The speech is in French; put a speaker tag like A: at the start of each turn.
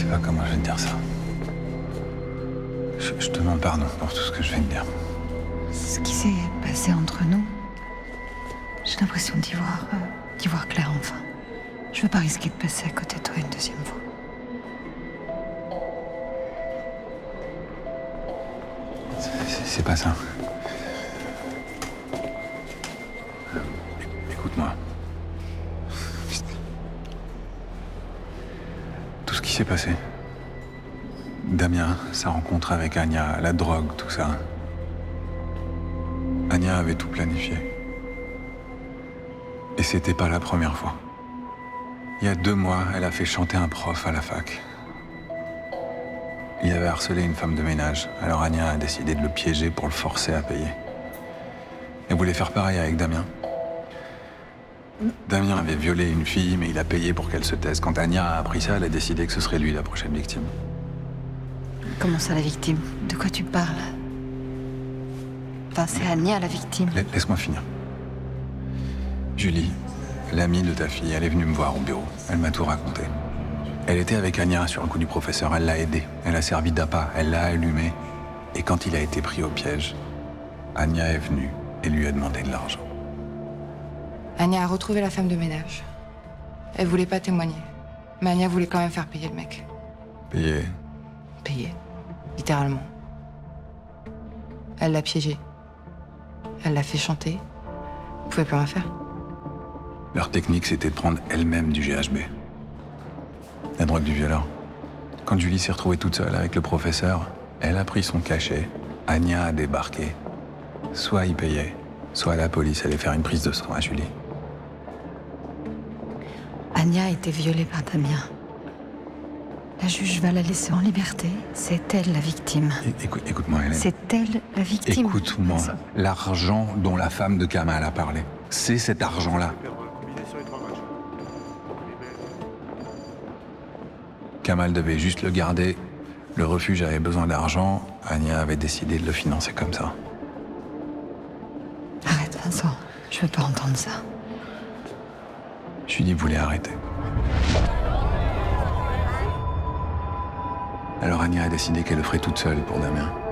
A: pas comment je vais te dire ça. Je te demande pardon pour tout ce que je viens de dire.
B: Ce qui s'est passé entre nous, j'ai l'impression d'y voir clair enfin. Je veux pas risquer de passer à côté de toi une deuxième fois.
A: C'est pas ça. Écoute-moi. Tout ce qui s'est passé. Damien, sa rencontre avec Anya, la drogue, tout ça. Anya avait tout planifié. Et c'était pas la première fois. Il y a 2 mois, elle a fait chanter un prof à la fac. Il avait harcelé une femme de ménage, alors Anya a décidé de le piéger pour le forcer à payer. Elle voulait faire pareil avec Damien. Damien avait violé une fille, mais il a payé pour qu'elle se taise. Quand Anya a appris ça, elle a décidé que ce serait lui la prochaine victime.
B: Comment ça, la victime? De quoi tu parles? Enfin, c'est Anya, la victime.
A: Laisse-moi finir. Julie, l'amie de ta fille, elle est venue me voir au bureau. Elle m'a tout raconté. Elle était avec Anya sur le coup du professeur, elle l'a aidé. Elle a servi d'appât, elle l'a allumé. Et quand il a été pris au piège, Anya est venue et lui a demandé de l'argent.
C: Anya a retrouvé la femme de ménage. Elle voulait pas témoigner. Mais Anya voulait quand même faire payer le mec.
A: Payer.
C: Payer. Littéralement. Elle l'a piégé. Elle l'a fait chanter. Elle pouvait plus rien faire.
A: Leur technique, c'était de prendre elle-même du GHB. La drogue du violeur. Quand Julie s'est retrouvée toute seule avec le professeur, elle a pris son cachet. Anya a débarqué. Soit il payait, soit la police allait faire une prise de sang à Julie.
B: Anya a été violée par Damien. La juge va la laisser en liberté. C'est elle la victime.
A: Écoute-moi, Hélène.
B: C'est elle la victime.
A: Écoute-moi. L'argent dont la femme de Kamal a parlé, c'est cet argent-là. Kamal devait juste le garder. Le refuge avait besoin d'argent. Anya avait décidé de le financer comme ça.
B: Arrête, Vincent. Je veux pas entendre ça.
A: Julie voulait arrêter. Alors Anya a décidé qu'elle le ferait toute seule pour Damien.